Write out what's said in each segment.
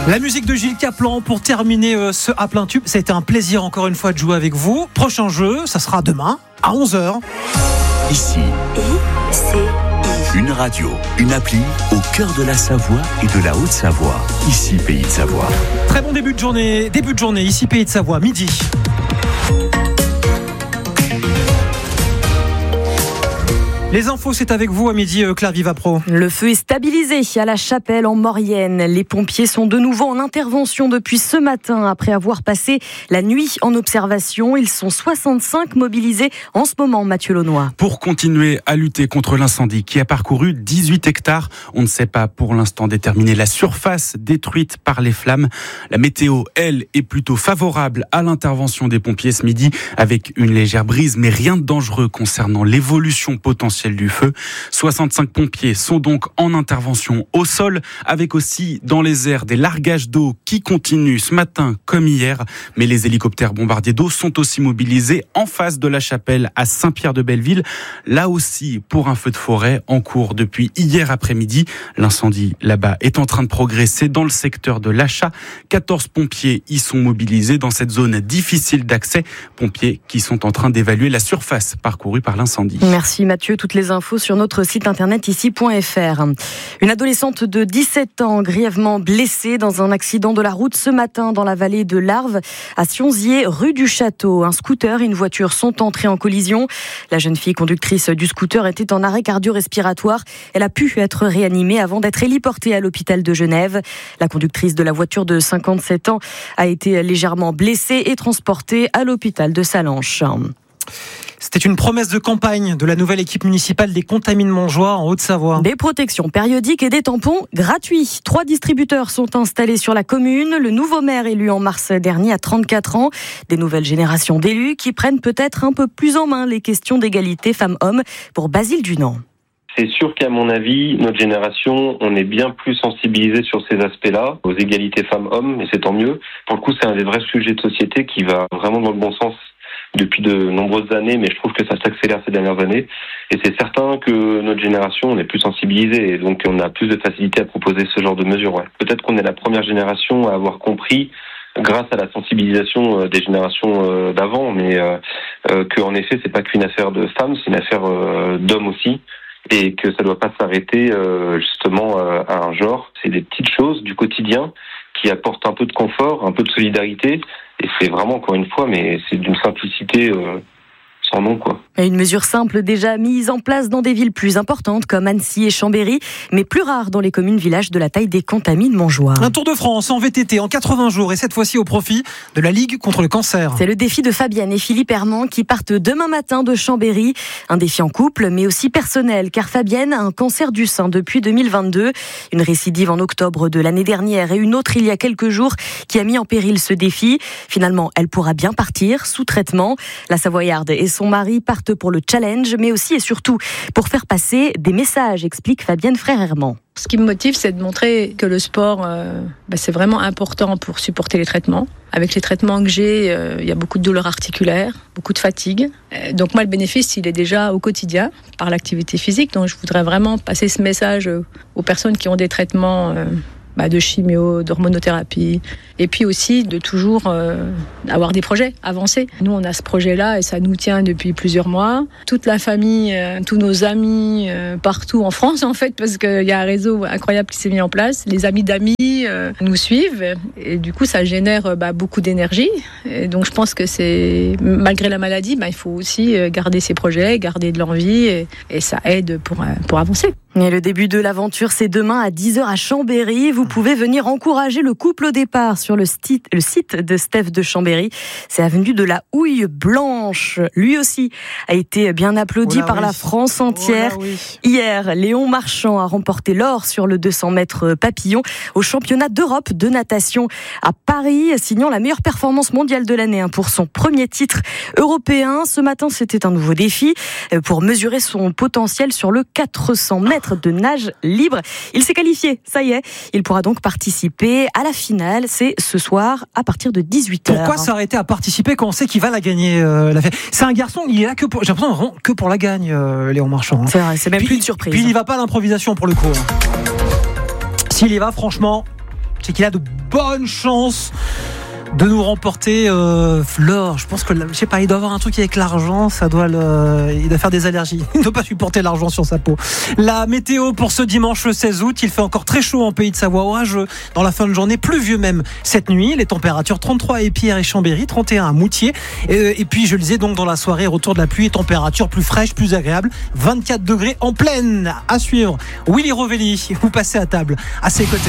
La musique de Gilles Caplan pour terminer ce à plein tube. Ça a été un plaisir encore une fois de jouer avec vous. Prochain jeu, ça sera demain à 11h. Ici, une radio, une appli au cœur de la Savoie et de la Haute-Savoie. Ici, Pays de Savoie. Très bon début de journée, ici Pays de Savoie, midi. Les infos, c'est avec vous à midi, Claire Vivapro. Le feu est stabilisé à la Chapelle en Maurienne. Les pompiers sont de nouveau en intervention depuis ce matin après avoir passé la nuit en observation. Ils sont 65 mobilisés en ce moment, Mathieu Launois. Pour continuer à lutter contre l'incendie qui a parcouru 18 hectares, on ne sait pas pour l'instant déterminer la surface détruite par les flammes. La météo, elle, est plutôt favorable à l'intervention des pompiers ce midi avec une légère brise, mais rien de dangereux concernant l'évolution potentielle du feu. 65 pompiers sont donc en intervention au sol, avec aussi dans les airs des largages d'eau qui continuent ce matin comme hier. Mais les hélicoptères bombardiers d'eau sont aussi mobilisés en face de la Chapelle à Saint-Pierre-de-Belleville. Là aussi pour un feu de forêt en cours depuis hier après-midi. L'incendie là-bas est en train de progresser dans le secteur de l'Achat. 14 pompiers y sont mobilisés dans cette zone difficile d'accès. Pompiers qui sont en train d'évaluer la surface parcourue par l'incendie. Merci Mathieu. Toutes les infos sur notre site internet ici.fr. Une adolescente de 17 ans grièvement blessée dans un accident de la route ce matin dans la vallée de l'Arve à Sionzier, rue du Château. Un scooter et une voiture sont entrés en collision. La jeune fille conductrice du scooter était en arrêt cardio-respiratoire. Elle a pu être réanimée avant d'être héliportée à l'hôpital de Genève. La conductrice de la voiture de 57 ans a été légèrement blessée et transportée à l'hôpital de Sallanches. C'était une promesse de campagne de la nouvelle équipe municipale des Contamines Montjoie en Haute-Savoie. Des protections périodiques et des tampons gratuits. 3 distributeurs sont installés sur la commune. Le nouveau maire élu en mars dernier à 34 ans. Des nouvelles générations d'élus qui prennent peut-être un peu plus en main les questions d'égalité femmes-hommes pour Basile Dunant. C'est sûr qu'à mon avis, notre génération, on est bien plus sensibilisé sur ces aspects-là, aux égalités femmes-hommes, et c'est tant mieux. Pour le coup, c'est un des vrais sujets de société qui va vraiment dans le bon sens depuis de nombreuses années, mais je trouve que ça s'accélère ces dernières années. Et c'est certain que notre génération, on est plus sensibilisé, et donc on a plus de facilité à proposer ce genre de mesures. Ouais. Peut-être qu'on est la première génération à avoir compris, grâce à la sensibilisation des générations d'avant, mais qu'en effet, c'est pas qu'une affaire de femmes, c'est une affaire d'hommes aussi. Et que ça ne doit pas s'arrêter justement à un genre. C'est des petites choses du quotidien qui apportent un peu de confort, un peu de solidarité. Et c'est vraiment, encore une fois, mais c'est d'une simplicité sans nom, quoi. Une mesure simple déjà mise en place dans des villes plus importantes comme Annecy et Chambéry, mais plus rare dans les communes-villages de la taille des Contamines Montjoie. Un Tour de France en VTT en 80 jours et cette fois-ci au profit de la Ligue contre le cancer. C'est le défi de Fabienne et Philippe Herman qui partent demain matin de Chambéry. Un défi en couple, mais aussi personnel, car Fabienne a un cancer du sein depuis 2022. Une récidive en octobre de l'année dernière et une autre il y a quelques jours qui a mis en péril ce défi. Finalement, elle pourra bien partir sous traitement. La Savoyarde et son mari partent pour le challenge, mais aussi et surtout pour faire passer des messages, explique Fabienne Frère-Herman. Ce qui me motive, c'est de montrer que le sport, c'est vraiment important pour supporter les traitements. Avec les traitements que j'ai, il y a beaucoup de douleurs articulaires, beaucoup de fatigue. Donc moi, le bénéfice, il est déjà au quotidien, par l'activité physique. Donc je voudrais vraiment passer ce message aux personnes qui ont des traitements de chimio, d'hormonothérapie, et puis aussi de toujours avoir des projets avancés. Nous, on a ce projet-là et ça nous tient depuis plusieurs mois. Toute la famille, tous nos amis, partout en France en fait, parce qu'il y a un réseau incroyable qui s'est mis en place. Les amis d'amis nous suivent et du coup, ça génère beaucoup d'énergie. Et donc, je pense que c'est, malgré la maladie, il faut aussi garder ses projets, garder de l'envie et ça aide pour avancer. Et le début de l'aventure, c'est demain à 10h à Chambéry. Vous pouvez venir encourager le couple au départ sur le site de Steph de Chambéry. C'est avenue de la Houille Blanche. Lui aussi a été bien applaudi par la France entière. Hier, Léon Marchand a remporté l'or sur le 200 mètres papillon au championnat d'Europe de natation à Paris, signant la meilleure performance mondiale de l'année pour son premier titre européen. Ce matin, c'était un nouveau défi pour mesurer son potentiel sur le 400 mètres de nage libre. Il s'est qualifié, ça y est. Il pourra donc participer à la finale. C'est ce soir à partir de 18h. Pourquoi s'arrêter à participer quand on sait qu'il va la gagner C'est un garçon, il est là que pour, j'ai l'impression vraiment que pour la gagne, Léon Marchand. C'est vrai, c'est même plus une surprise. Puis il y va pas à l'improvisation pour le coup. S'il y va, franchement, c'est qu'il a de bonnes chances de nous remporter l'or. Je pense que, je sais pas, il doit avoir un truc avec l'argent, il doit faire des allergies. Il ne doit pas supporter l'argent sur sa peau. La météo pour ce dimanche le 16 août, il fait encore très chaud en Pays de Savoie, orageux dans la fin de journée, pluvieux même cette nuit. Les températures 33 à Épierre et Chambéry, 31 à Moutier. Et puis je le disais donc dans la soirée, retour de la pluie, température plus fraîche, plus agréable, 24 degrés en pleine. À suivre, Willy Rovelli, vous passez à table à ses côtés.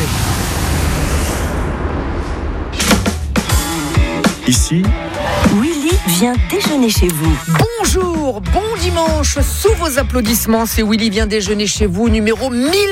Ici, Willy vient déjeuner chez vous. Bonjour, bon dimanche, sous vos applaudissements, c'est Willy vient déjeuner chez vous, numéro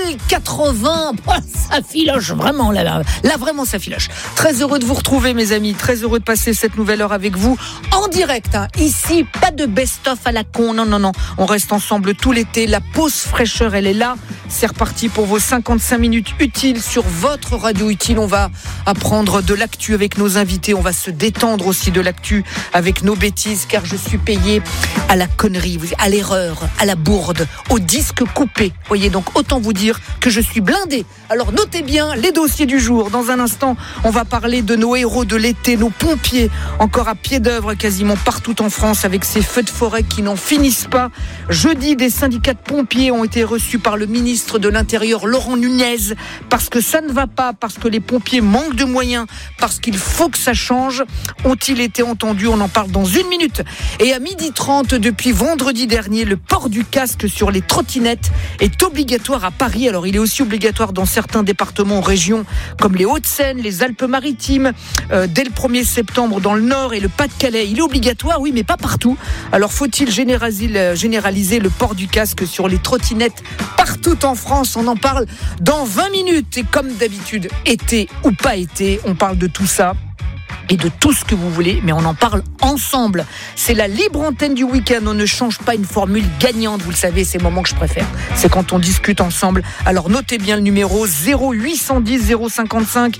1080. Oh, ça filoche vraiment, là, vraiment ça filoche. Très heureux de vous retrouver mes amis, très heureux de passer cette nouvelle heure avec vous en direct. Ici, pas de best-of à la con, non, on reste ensemble tout l'été, la pause fraîcheur elle est là. C'est reparti pour vos 55 minutes utiles sur votre radio utile. On va apprendre de l'actu avec nos invités, on va se détendre aussi de l'actu avec nos bêtises, car je suis payé à la connerie, à l'erreur, à la bourde, au disque coupé. Voyez, donc autant vous dire que je suis blindé. Alors notez bien les dossiers du jour. Dans un instant, on va parler de nos héros de l'été, nos pompiers, encore à pied d'œuvre quasiment partout en France avec ces feux de forêt qui n'en finissent pas. Jeudi, des syndicats de pompiers ont été reçus par le ministre de l'Intérieur, Laurent Nunez, parce que ça ne va pas, parce que les pompiers manquent de moyens, parce qu'il faut que ça change. Ont-ils été entendus? On en parle dans une minute. Et à 12h30, depuis vendredi dernier, le port du casque sur les trottinettes est obligatoire à Paris. Alors il est aussi obligatoire dans certains départements ou régions comme les Hauts-de-Seine, les Alpes-Maritimes, dès le 1er septembre dans le Nord et le Pas-de-Calais. Il est obligatoire, oui, mais pas partout. Alors faut-il généraliser le port du casque sur les trottinettes partout en France? On en parle dans 20 minutes. Et comme d'habitude, été ou pas été, on parle de tout ça et de tout ce que vous voulez, mais on en parle ensemble. C'est la libre antenne du week-end. On ne change pas une formule gagnante, vous le savez, c'est le moment que je préfère. C'est quand on discute ensemble. Alors notez bien le numéro 0810 055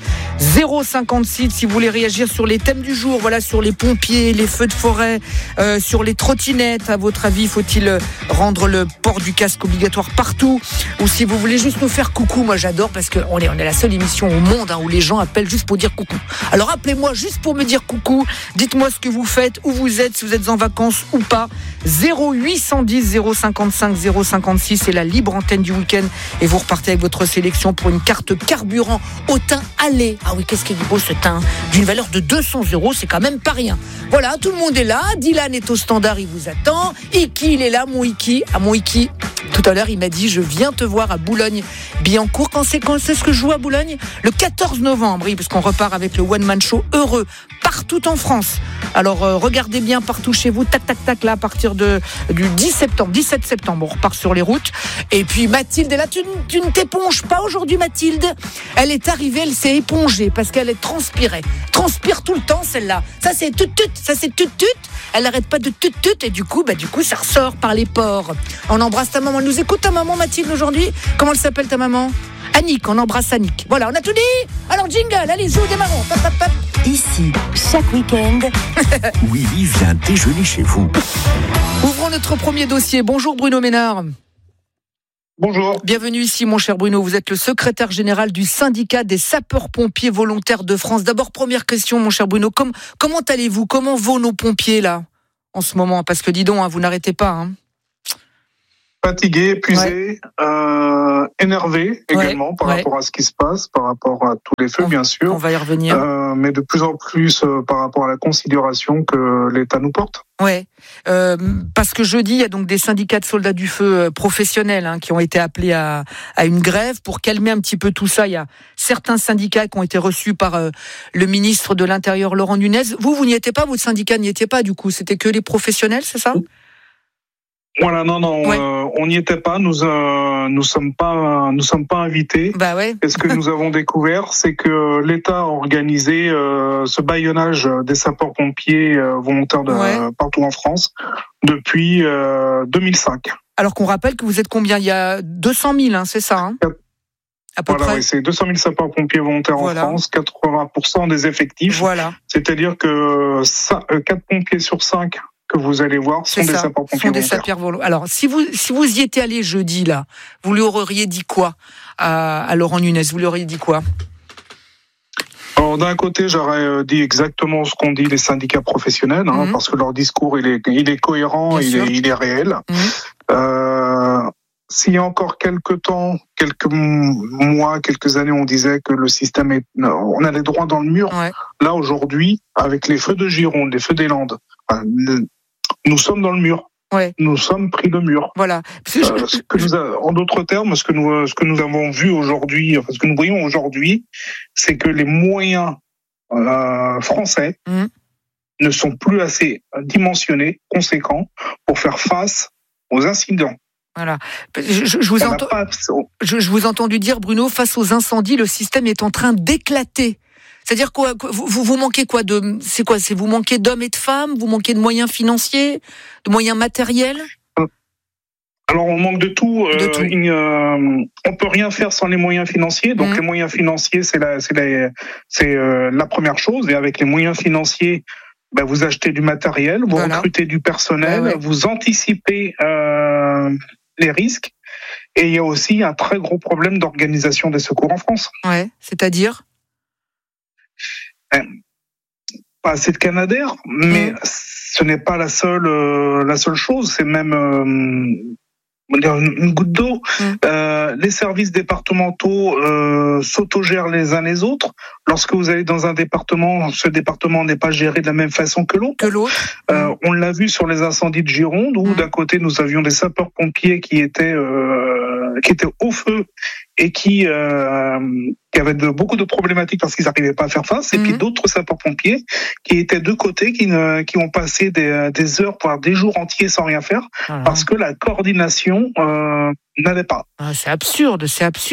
056 si vous voulez réagir sur les thèmes du jour, voilà, sur les pompiers, les feux de forêt, sur les trottinettes. À votre avis, faut-il rendre le port du casque obligatoire partout? Ou si vous voulez juste nous faire coucou, moi j'adore, parce qu'on est la seule émission au monde où les gens appellent juste pour dire coucou. Alors appelez-moi juste pour me dire coucou, dites-moi ce que vous faites, où vous êtes, si vous êtes en vacances ou pas. 0810 055 056, c'est la libre antenne du week-end et vous repartez avec votre sélection pour une carte carburant au teint allé. Ah oui, qu'est-ce qu'il est beau ce teint, d'une valeur de 200 €, c'est quand même pas rien. Voilà, tout le monde est là, Dylan est au standard, il vous attend, Iki il est là, mon Iki. Ah mon Iki, tout à l'heure il m'a dit je viens te voir à Boulogne-Billancourt. Quand c'est ce que je joue à Boulogne? Le 14 novembre, oui, parce qu'on repart avec le One Man Show heureux partout en France. Alors regardez bien partout chez vous, tac tac tac, là à partir du 17 septembre, on repart sur les routes. Et puis Mathilde est là, tu ne t'éponges pas aujourd'hui Mathilde? Elle est arrivée, elle s'est épongée parce qu'elle est transpire tout le temps celle-là. Ça c'est tut, elle arrête pas de tut et du coup ça ressort par les pores. On embrasse ta maman, elle nous écoute ta maman Mathilde aujourd'hui? Comment elle s'appelle ta maman? Annick, on embrasse Annick. Voilà, on a tout dit. Alors jingle, allez, joue, démarrons. Pap, pap, pap. Ici, chaque week-end, Willy vient déjeuner chez vous. Ouvrons notre premier dossier. Bonjour Bruno Ménard. Bonjour. Bienvenue ici mon cher Bruno, vous êtes le secrétaire général du syndicat des sapeurs-pompiers volontaires de France. D'abord, première question mon cher Bruno, comment allez-vous? Comment vont nos pompiers là, en ce moment? Parce que dis donc, vous n'arrêtez pas. Fatigué, épuisé, énervé également par rapport à ce qui se passe, par rapport à tous les feux bien sûr. On va y revenir. Mais de plus en plus par rapport à la considération que l'État nous porte. Ouais, parce que jeudi, il y a donc des syndicats de soldats du feu professionnels qui ont été appelés à une grève pour calmer un petit peu tout ça. Il y a certains syndicats qui ont été reçus par le ministre de l'Intérieur, Laurent Nunez. Vous n'y étiez pas, votre syndicat n'y était pas du coup, c'était que les professionnels, c'est ça ? Voilà, non, on n'y était pas. Nous sommes pas invités. Bah ouais. Et ce que nous avons découvert, c'est que l'État a organisé ce bâillonnage des sapeurs-pompiers volontaires partout en France depuis 2005. Alors qu'on rappelle que vous êtes combien? Il y a 200 000, c'est ça à peu près. Oui, c'est 200 000 sapeurs-pompiers volontaires en France, 80% des effectifs. Voilà. C'est-à-dire que 4 pompiers sur 5 que vous allez voir sont des sapeurs-pompiers volontaires. Alors, si vous y étiez allé jeudi, là, vous lui auriez dit quoi à Laurent Nunez? Vous lui auriez dit quoi? Alors, d'un côté, j'aurais dit exactement ce qu'ont dit les syndicats professionnels, parce que leur discours, il est cohérent, il est réel. S'il y a encore quelques temps, quelques mois, quelques années, on disait que le système on allait droit dans le mur. Ouais. Là, aujourd'hui, avec les feux de Gironde, les feux des Landes, nous sommes dans le mur. Ouais. Nous sommes pris de mur. Voilà. En d'autres termes, ce que nous avons vu aujourd'hui, ce que nous voyons aujourd'hui, c'est que les moyens français ne sont plus assez dimensionnés, conséquents, pour faire face aux incidents. Voilà. Je vous ai entendu dire, Bruno, face aux incendies, le système est en train d'éclater. C'est-à-dire quoi, vous manquez quoi vous manquez d'hommes et de femmes, vous manquez de moyens financiers, de moyens matériels? Alors on manque de tout. On peut rien faire sans les moyens financiers. Donc les moyens financiers, c'est la première chose. Et avec les moyens financiers, vous achetez du matériel, vous recrutez du personnel, vous anticipez les risques. Et il y a aussi un très gros problème d'organisation des secours en France. Ouais, c'est-à-dire pas assez de Canadair, mais ce n'est pas la seule chose. C'est même une goutte d'eau. Les services départementaux s'autogèrent les uns les autres. Lorsque vous allez dans un département, ce département n'est pas géré de la même façon que l'autre. On l'a vu sur les incendies de Gironde, où d'un côté nous avions des sapeurs-pompiers qui étaient au feu et qui avaient beaucoup de problématiques parce qu'ils n'arrivaient pas à faire face, et puis d'autres sapeurs-pompiers qui étaient de côté, qui ont passé des heures, voire des jours entiers sans rien faire, parce que la coordination n'allait pas. C'est absurde.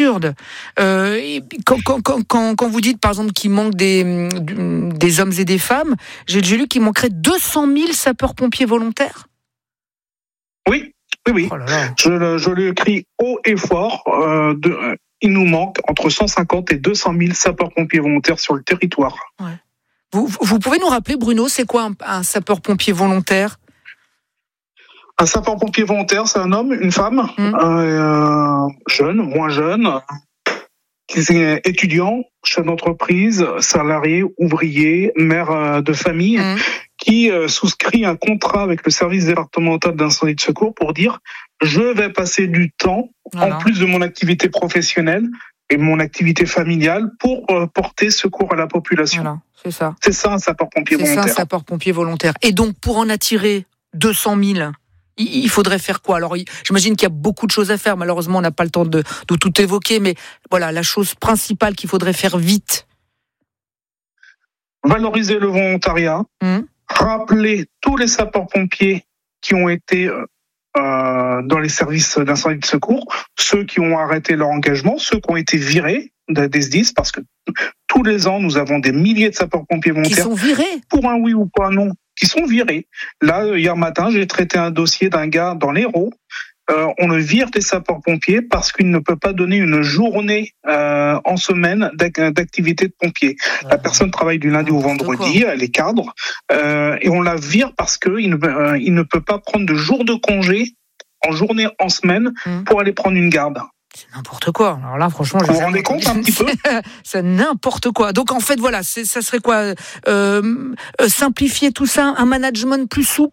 Quand vous dites, par exemple, qu'il manque des hommes et des femmes, j'ai lu qu'il manquerait 200 000 sapeurs-pompiers volontaires. Oui. Oh là là. Je le crie haut et fort. Il nous manque entre 150 et 200 000 sapeurs-pompiers volontaires sur le territoire. Ouais. Vous pouvez nous rappeler, Bruno, c'est quoi un sapeur-pompier volontaire ? Un sapeur-pompier volontaire, c'est un homme, une femme, jeune, moins jeune, étudiant, chef d'entreprise, salarié, ouvrier, mère de famille, qui souscrit un contrat avec le service départemental d'incendie de secours pour dire « je vais passer du temps, en plus de mon activité professionnelle et mon activité familiale, pour porter secours à la population ». Voilà, c'est ça. C'est ça un sapeur-pompier volontaire. C'est ça un sapeur-pompier volontaire. Et donc, pour en attirer 200 000, il faudrait faire quoi ? Alors, j'imagine qu'il y a beaucoup de choses à faire. Malheureusement, on n'a pas le temps de tout évoquer, mais voilà, la chose principale qu'il faudrait faire vite. Valoriser le volontariat, rappeler tous les sapeurs-pompiers qui ont été dans les services d'incendie de secours, ceux qui ont arrêté leur engagement, ceux qui ont été virés des SDIS, parce que tous les ans, nous avons des milliers de sapeurs-pompiers volontaires. Qui sont virés ? Pour un oui ou pour un non, qui sont virés. Là, hier matin, j'ai traité un dossier d'un gars dans l'Hérault. On le vire des sapeurs-pompiers parce qu'il ne peut pas donner une journée en semaine d'activité de pompier. La personne travaille du lundi au vendredi, elle est cadre, et on la vire parce qu'il ne peut pas prendre de jours de congé en journée, en semaine, pour aller prendre une garde. C'est n'importe quoi. Alors là, franchement, vous vous rendez compte un petit peu ? C'est n'importe quoi. Donc en fait, voilà, ça serait quoi ? Simplifier tout ça, un management plus souple ?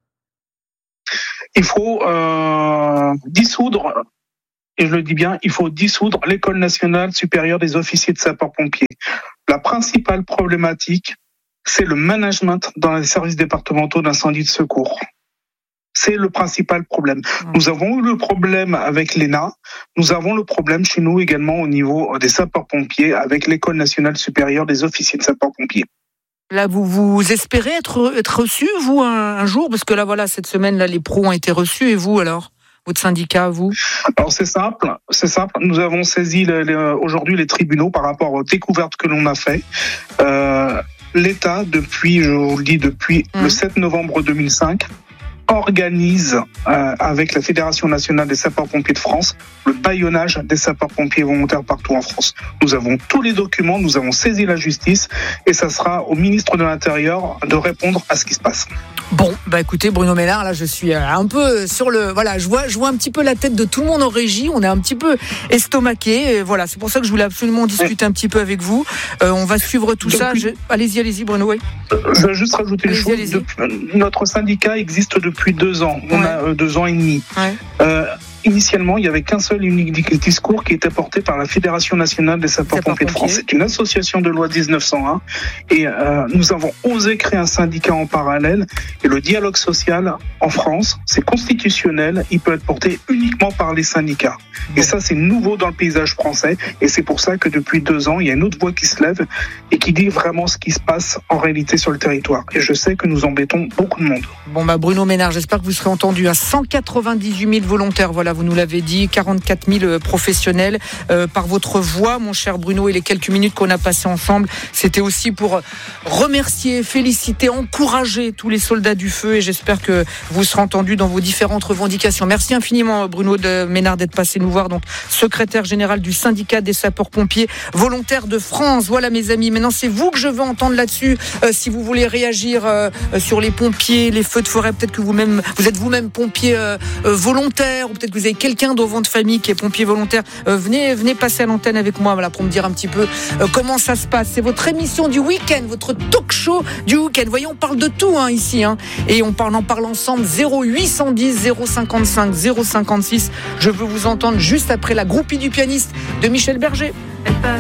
Il faut dissoudre, et je le dis bien, il faut dissoudre l'École nationale supérieure des officiers de sapeurs-pompiers. La principale problématique, c'est le management dans les services départementaux d'incendie de secours. C'est le principal problème. Nous avons eu le problème avec l'ENA, nous avons le problème chez nous également au niveau des sapeurs-pompiers avec l'École nationale supérieure des officiers de sapeurs-pompiers. Là, vous espérez être reçu, vous, un jour ? Parce que là, voilà, cette semaine, là, les pros ont été reçus. Et vous, alors ? Votre syndicat, vous ? Alors, c'est simple. Nous avons saisi aujourd'hui les tribunaux par rapport aux découvertes que l'on a fait. L'État, depuis le 7 novembre 2005, organise avec la Fédération nationale des sapeurs-pompiers de France le bâillonnage des sapeurs-pompiers volontaires partout en France. Nous avons tous les documents, nous avons saisi la justice et ça sera au ministre de l'Intérieur de répondre à ce qui se passe. Bon, écoutez Bruno Ménard, là je suis un peu sur le... Voilà, je vois un petit peu la tête de tout le monde en régie, on est un petit peu estomaqué, et voilà, c'est pour ça que je voulais absolument discuter un petit peu avec vous. On va suivre tout ça. Allez-y Bruno, oui. Je vais juste rajouter une chose. Notre syndicat existe depuis 2 ans, on a 2 ans et demi. Initialement, il n'y avait qu'un seul et unique discours qui était porté par la Fédération nationale des sapeurs-pompiers de France. C'est une association de loi 1901 et nous avons osé créer un syndicat en parallèle. Et le dialogue social en France, c'est constitutionnel, il peut être porté uniquement par les syndicats. Et ça, c'est nouveau dans le paysage français et c'est pour ça que depuis 2 ans, il y a une autre voix qui se lève et qui dit vraiment ce qui se passe en réalité sur le territoire. Et je sais que nous embêtons beaucoup de monde. Bon, Bruno Ménard, j'espère que vous serez entendu. 198 000 volontaires, voilà, vous nous l'avez dit, 44 000 professionnels. Par votre voix, mon cher Bruno, et les quelques minutes qu'on a passées ensemble, c'était aussi pour remercier, féliciter, encourager tous les soldats du feu, et j'espère que vous serez entendus dans vos différentes revendications. Merci infiniment Bruno Ménard d'être passé nous voir, donc secrétaire général du syndicat des sapeurs-pompiers volontaires de France. Voilà mes amis, maintenant c'est vous que je veux entendre là-dessus. Si vous voulez réagir sur les pompiers, les feux de forêt, peut-être que vous êtes vous-même pompier volontaire, ou peut-être que vous avez quelqu'un dans votre famille qui est pompier volontaire, venez passer à l'antenne avec moi, voilà, pour me dire un petit peu comment ça se passe. C'est votre émission du week-end, votre talk show du week-end. Voyez, on parle de tout ici, et on en parle ensemble. 0810 055 056. Je veux vous entendre juste après la groupie du pianiste de Michel Berger.